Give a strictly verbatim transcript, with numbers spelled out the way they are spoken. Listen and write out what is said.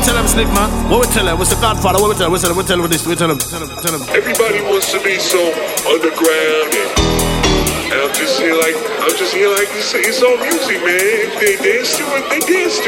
tell them, Slick man? What we tell them? What's the Godfather? What we tell them? What we tell them? What tell them this? We tell them. Tell them. Tell them. Everybody wants to be so underground, and, and I'm just here like I'm just here like it's, it's all music, man. They dance to it. They dance to it.